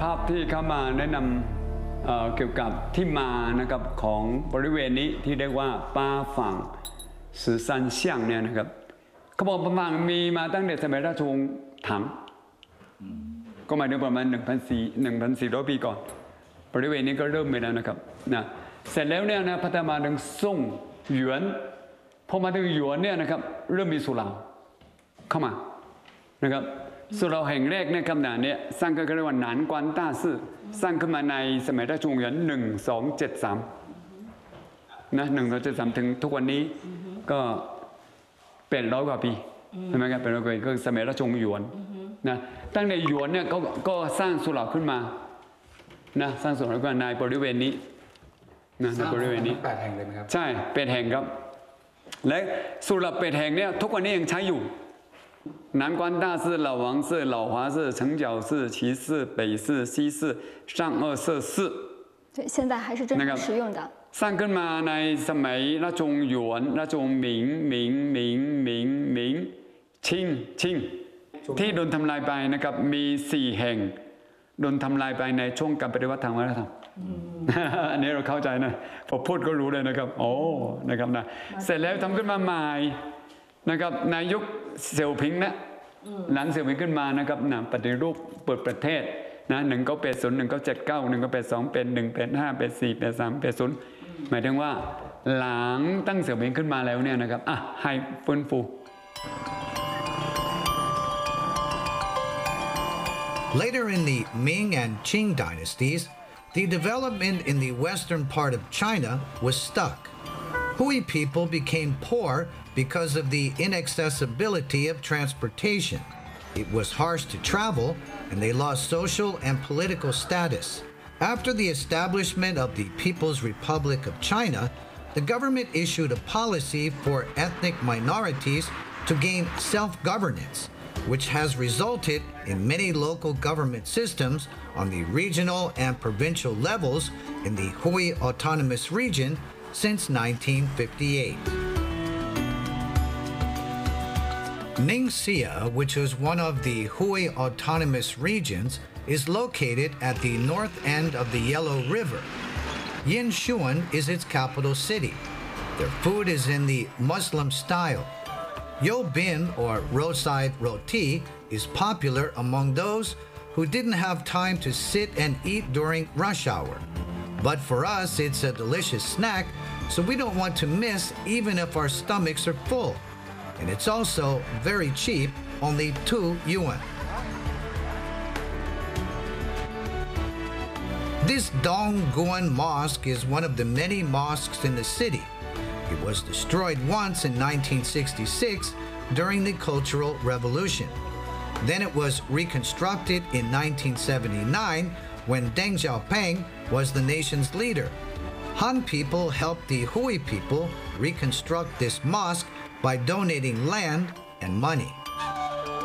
ภาพที่เข้ามาแนะนำเกี่ยวกับที่มานะครับของบริเวณนี้ที่เรียกว่าป้าฝั่งสือซันเซียงเนี่ยนะครับเขาบอกประมาณมีมาตั้งแต่สมัยราชวงศ์ถังก็หมายถึงประมาณ1,400 ปีก่อนบริเวณนี้ก็เริ่มไปแล้วนะครับนะเสร็จแล้วเนี่ยนะพัฒนามาถึงซ่งหยวนพอมาถึงหยวนเนี่ยนะครับเริ่มมีสุเหร่าเข้ามานะครับสุเหร่าแห่งแรกเนี่ยคำนามเนี่ยสร้างขึ้นเรียกว่าหนานกวนต้าซื่อสร้างขึ้นมาในสมัยราชวงศ์หยวน1273นะ1273ถึงทุกวันนี้ก็เป็น100 กว่าปีใช่ไหมครับเป็น100 กว่าปีก็สมัยราชวงศ์หยวนนะตั้งแต่หยวนเนี่ยก็สร้างสุเหร่าขึ้นมานะสร้างสุเหร่าขึ้นมาในบริเวณนี้นะในบริเวณนี้ 8 แห่งเลยไหมครับใช่8 แห่งครับและสุเหร่า8 แห่งเนี่ยทุกวันนี้ยังใช้อยู่南关大寺、老王寺、老华寺、城角寺、岐寺、北寺、西寺、上二舍寺。 对，现在还是正常使用的。 สร้างขึ้นมาในสมัยราชวงศ์หยวนราชวงศ์หมิงชิงที่โดนทำลายไปนะครับมี4 แห่งโดนทำลายไปในช่วงการปฏิวัติทางวัฒนธรรมอันนี้เราเข้าใจนะพอพูดก็รู้เลยนะครับโอ้นะครับนะเสร็จแล้วทำขึ้นมาใหม่นะครับในยุคเสี่ยวผิงนะหลังเสี่ยวผิงขึ้นมานะครับนะปฏิรูปเปิดประเทศนะ1980 1979 1982เป็น185 84 83 80หมายถึงว่าหลังตั้งเสี่ยวผิงขึ้นมาแล้วเนี่ยนะครับให้ฟื้นฟู Later in the Ming and Qing dynasties, the development in the western part of China was stuck. Hui people became poor because of the inaccessibility of transportation. It was harsh to travel, and they lost social and political status. After the establishment of the People's Republic of China, the government issued a policy for ethnic minorities to gain self-governance, which has resulted in many local government systems on the regional and provincial levels in the Hui Autonomous Region since 1958. Ningxia, which is one of the Hui Autonomous Regions, is located at the north end of the Yellow River. Yinshuan is its capital city. Their food is in the Muslim style. Yo bin, or roadside roti, is popular among those who didn't have time to sit and eat during rush hour. But for us, it's a delicious snack, so we don't want to miss even if our stomachs are full. And it's also very cheap, only 2 yuan. This Dongguan Mosque is one of the many mosques in the city. It was destroyed once in 1966 during the Cultural Revolution. Then it was reconstructed in 1979 when Deng Xiaoping was the nation's leader. Han people helped the Hui people reconstruct this mosque by donating land and money.